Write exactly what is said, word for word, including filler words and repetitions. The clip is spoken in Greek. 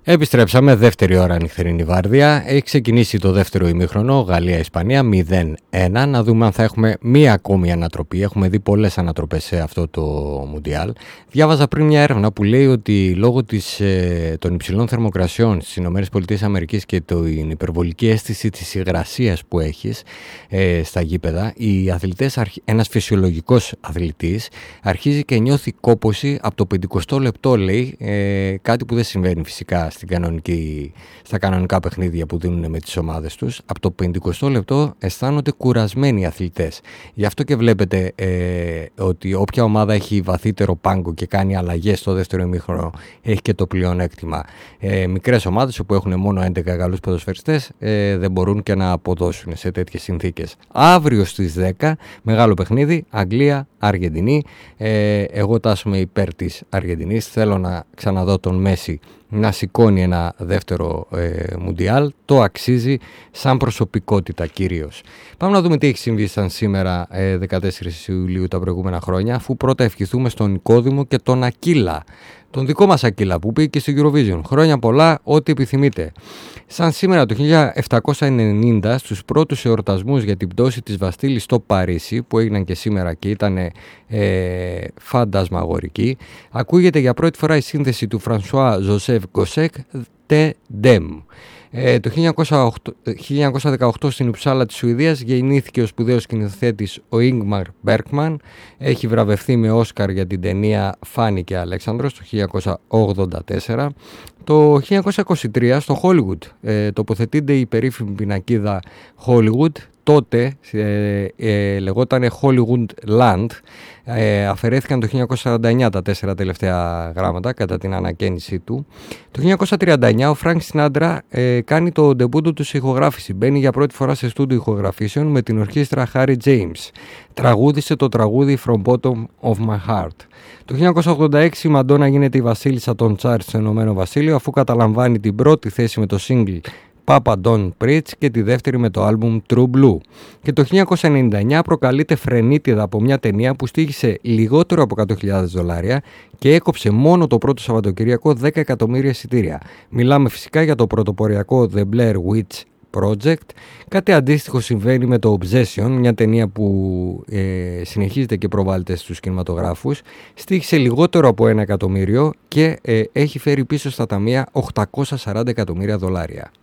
Επιστρέψαμε, δεύτερη ώρα νυχτερινή βάρδια. Έχει ξεκινήσει το δεύτερο ημίχρονο, Γαλλία-Ισπανία μηδέν ένα. Να δούμε αν θα έχουμε μία ακόμη ανατροπή. Έχουμε δει πολλές ανατροπές σε αυτό το Μουντιάλ. Διάβαζα πριν μια έρευνα που λέει ότι λόγω της, ε, των υψηλών θερμοκρασιών στις ΗΠΑ και την υπερβολική αίσθηση της υγρασίας που έχεις ε, στα γήπεδα, οι αθλητές, ένας φυσιολογικός αθλητής αρχίζει και νιώθει κόπωση από το πενηκοστό λεπτό, λέει, ε, κάτι που δεν συμβαίνει φυσικά στην κανονική, στα κανονικά παιχνίδια που δίνουν με τις ομάδες τους. Από το πενηκοστό λεπτό αισθάνονται κουρασμένοι οι αθλητές. Γι' αυτό και βλέπετε ε, ότι όποια ομάδα έχει βαθύτερο πάγκο και κάνει αλλαγές στο δεύτερο ημίχρονο έχει και το πλεονέκτημα. Ε, μικρές ομάδες όπου έχουν μόνο έντεκα καλούς ποδοσφαιριστές ε, δεν μπορούν και να αποδώσουν σε τέτοιες συνθήκες. Αύριο στις δέκα μεγάλο παιχνίδι, Αγγλία-Αργεντινή. Ε, εγώ τάσομαι υπέρ της Αργεντινής. Θέλω να ξαναδώ τον Μέση να σηκώνει ένα δεύτερο ε, Μουντιάλ. Το αξίζει σαν προσωπικότητα κυρίως. Πάμε να δούμε τι έχει συμβεί σαν σήμερα ε, δεκατέσσερις Ιουλίου τα προηγούμενα χρόνια, αφού πρώτα ευχηθούμε στον Νικόδημο και τον Ακύλα, τον δικό μας Ακύλα που πήγε και στην Eurovision. Χρόνια πολλά, ό,τι επιθυμείτε. Σαν σήμερα το χίλια επτακόσια ενενήντα, στους πρώτους εορτασμούς για την πτώση της Βαστίλης στο Παρίσι, που έγιναν και σήμερα και ήταν ε, φαντασμαγορικοί, ακούγεται για πρώτη φορά η σύνθεση του Φρανσουά Ζοσέφ Γκοσέκ, «Τε Ντέμ». Ε, το χίλια εννιακόσια δεκαοκτώ στην Ουψάλα της Σουηδίας γεννήθηκε ο σπουδαίος σκηνοθέτης ο Ίγμαρ Μπέρκμαν. Έχει βραβευθεί με Όσκαρ για την ταινία «Φάνη και Αλέξανδρος» το χίλια εννιακόσια ογδόντα τέσσερα. Το χίλια εννιακόσια είκοσι τρία στο Hollywood ε, τοποθετείται η περίφημη πινακίδα Hollywood. Τότε ε, ε, λεγόταν Hollywood Land. Ε, αφαιρέθηκαν το χίλια εννιακόσια σαράντα εννιά τα τέσσερα τελευταία γράμματα κατά την ανακαίνιση του. Το χίλια εννιακόσια τριάντα εννιά ο Φρανκ Σινάντρα ε, κάνει το ντεμπούτο του σε ηχογράφηση. Μπαίνει για πρώτη φορά σε στούντιο ηχογραφήσεων με την ορχήστρα Harry James. Τραγούδισε το τραγούδι From Bottom of My Heart. Το χίλια εννιακόσια ογδόντα έξι η Μαντόνα γίνεται η βασίλισσα των charts στο Ηνωμένο Βασίλειο, αφού καταλαμβάνει την πρώτη θέση με το single Papa Don't Preach και τη δεύτερη με το άλμπουμ True Blue. Και το χίλια εννιακόσια ενενήντα εννιά προκαλείται φρενίτιδα από μια ταινία που στοίχησε λιγότερο από εκατό χιλιάδες δολάρια και έκοψε μόνο το πρώτο Σαββατοκυριακό δέκα εκατομμύρια εισιτήρια. Μιλάμε φυσικά για το πρωτοποριακό The Blair Witch Project. Κάτι αντίστοιχο συμβαίνει με το Obsession, μια ταινία που ε, συνεχίζεται και προβάλλεται στους κινηματογράφους. Στοίχησε λιγότερο από ένα εκατομμύριο και ε, έχει φέρει πίσω στα ταμεία οκτακόσια σαράντα εκατομμύρια δολάρια.